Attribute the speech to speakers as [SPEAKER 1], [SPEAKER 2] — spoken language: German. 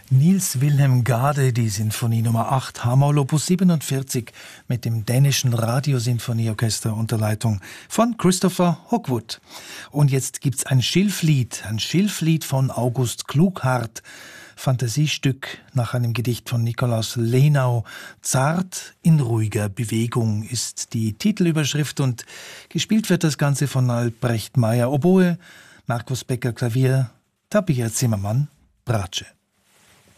[SPEAKER 1] Niels Wilhelm Gade, die Sinfonie Nummer 8, H-Moll Opus 47 mit dem dänischen Radiosinfonieorchester unter Leitung von Christopher Hogwood. Und jetzt gibt's ein Schilflied von August Klughardt, Fantasiestück nach einem Gedicht von Nikolaus Lenau. Zart in ruhiger Bewegung ist die Titelüberschrift und gespielt wird das Ganze von Albrecht Meyer Oboe, Markus Becker Klavier, Tabea Zimmermann Bratsche.